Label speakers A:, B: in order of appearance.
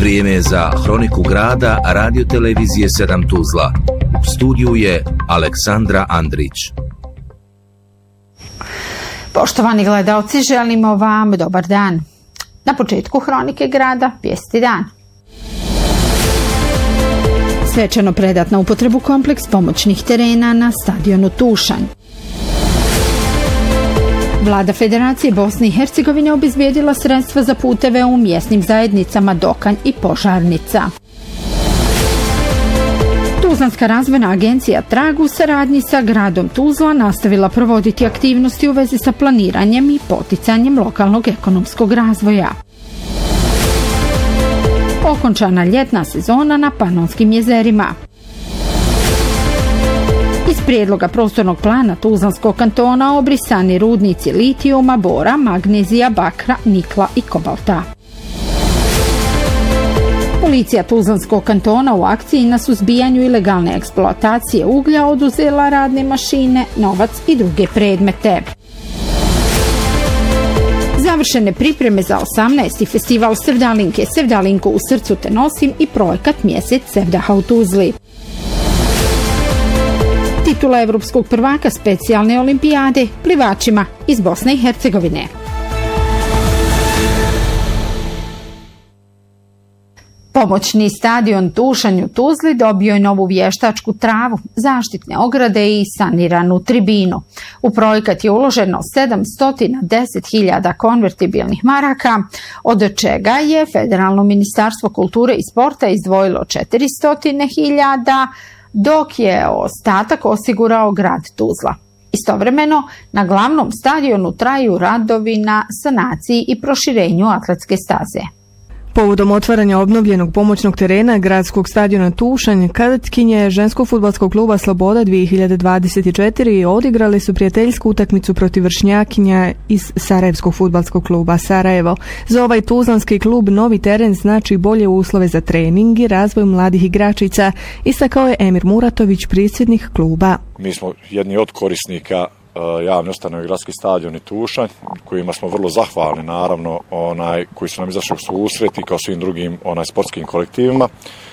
A: Vrijeme je za Hroniku grada radiotelevizije 7 Tuzla. U studiju je Aleksandra Andrić.
B: Poštovani gledalci, želimo vam dobar dan. Na početku Hronike grada vijesti dan. Svečano predat na upotrebu kompleks pomoćnih terena na stadionu Tušanj. Vlada Federacije Bosne i Hercegovine obezbijedila sredstva za puteve u mjesnim zajednicama Dokanj i Požarnica. Tuzlanska razvojna agencija Trag u saradnji sa gradom Tuzla nastavila provoditi aktivnosti u vezi sa planiranjem i poticanjem lokalnog ekonomskog razvoja. Okončana ljetna sezona na Panonskim jezerima. Iz prijedloga prostornog plana Tuzlanskog kantona obrisani rudnici litijuma, bora, magnezija, bakra, nikla i kobalta. Policija Tuzlanskog kantona u akciji na suzbijanju ilegalne eksploatacije uglja oduzela radne mašine, novac i druge predmete. Završene pripreme za 18. festival Sevdalinke, Sevdalinku u srcu te nosim i projekat Mjesec Sevdaha u Tuzli. Titula evropskog prvaka specijalne olimpijade plivačima iz Bosne i Hercegovine. Pomoćni stadion Tušanj u Tuzli dobio je novu vještačku travu, zaštitne ograde i saniranu tribinu. U projekat je uloženo 710.000 konvertibilnih maraka, od čega je Federalno ministarstvo kulture i sporta izdvojilo 400.000, dok je ostatak osigurao grad Tuzla. Istovremeno, na glavnom stadionu traju radovi na sanaciji i proširenju atletske staze.
C: Povodom otvaranja obnovljenog pomoćnog terena gradskog stadiona Tušanj, kadetkinje ženskog fudbalskog kluba Sloboda 2024 odigrale su prijateljsku utakmicu protiv vršnjakinja iz Sarajevskog fudbalskog kluba Sarajevo. Za ovaj tuzlanski klub novi teren znači bolje uslove za trening i razvoj mladih igračica, istakao je Emir Muratović, predsjednik kluba.
D: Mi smo jedni od korisnika javne ustanove Gradski stadion i Tušanj, kojima smo vrlo zahvalni, naravno, koji su nam izašli u susret i kao svim drugim sportskim kolektivima.